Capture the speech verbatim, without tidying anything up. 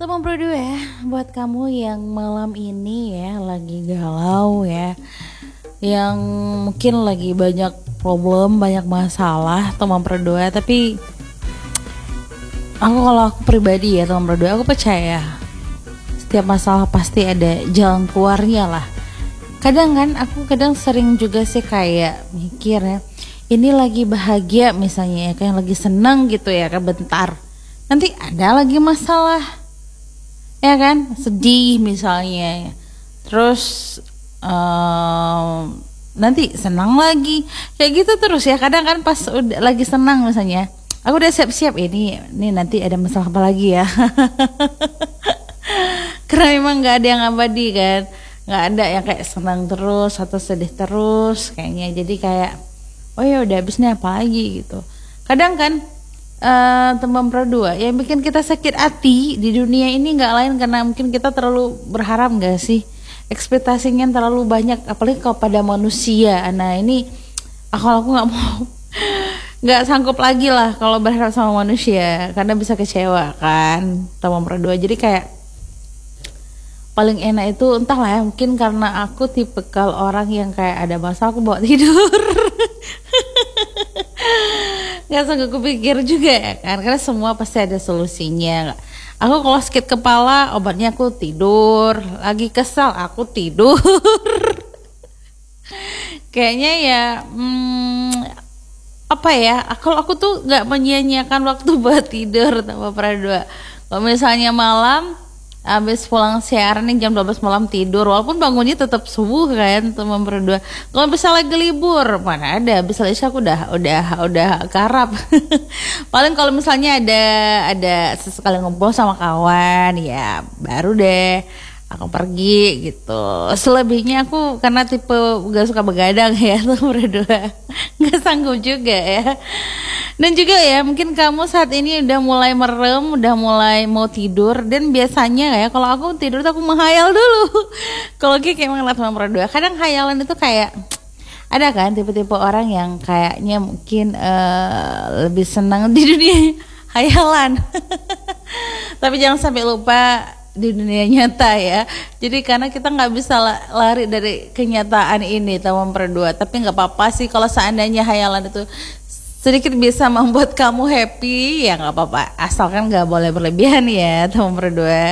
teman berdua ya, buat kamu yang malam ini ya lagi galau ya, yang mungkin lagi banyak problem, banyak masalah teman berdua. Tapi aku kalau aku pribadi ya teman berdua, aku percaya setiap masalah pasti ada jalan keluarnya lah. Kadang kan aku kadang sering juga sih kayak mikir ya, ini lagi bahagia misalnya ya, kayak lagi seneng gitu ya kan, bentar nanti ada lagi masalah ya kan, sedih misalnya, terus um, nanti senang lagi, kayak gitu terus ya. Kadang kan pas udah lagi senang misalnya, aku udah siap-siap ini ini nanti ada masalah apa lagi ya. Karena memang nggak ada yang abadi kan, nggak ada yang kayak senang terus atau sedih terus kayaknya. Jadi kayak oh ya udah habisnya apa lagi gitu. Kadang kan Uh, teman berdua yang bikin kita sakit hati di dunia ini nggak lain karena mungkin kita terlalu berharap, nggak sih, ekspektasinya terlalu banyak, apalagi kalau pada manusia. Nah ini aku aku nggak mau, nggak sanggup lagi lah kalau berharap sama manusia karena bisa kecewa kan teman berdua. Jadi kayak paling enak itu entahlah ya, mungkin karena aku tipikal orang yang kayak ada masalah aku bawa tidur. Gak sanggup kupikir juga ya kan, karena semua pasti ada solusinya. Aku kalau sakit kepala obatnya aku tidur, lagi kesal aku tidur. Kayaknya ya hmm, apa ya, kalau aku tuh gak menyia-nyiakan waktu buat tidur sama berdua. Kalau misalnya malam habis pulang siaran nih jam dua belas malam tidur, walaupun bangunnya tetap subuh kan teman berdua. Kalau bisa lagi libur mana ada, bisa isya aku udah udah udah karap. Paling kalau misalnya ada ada sesekali ngumpul sama kawan ya baru deh aku pergi gitu. Selebihnya aku karena tipe gak suka begadang ya teman berdua, gak sanggup juga ya. Dan juga ya mungkin kamu saat ini udah mulai merem, udah mulai mau tidur. Dan biasanya ya kalau aku tidur tuh aku menghayal dulu. Kalau kayak emang teman berdua, kadang khayalan itu kayak ada kan tipe-tipe orang yang kayaknya mungkin uh, lebih senang di dunia khayalan. Tapi jangan sampai lupa di dunia nyata ya. Jadi karena kita nggak bisa lari dari kenyataan ini teman berdua. Tapi nggak apa-apa sih kalau seandainya khayalan itu sedikit bisa membuat kamu happy, ya nggak apa-apa, asalkan nggak boleh berlebihan ya teman berdua.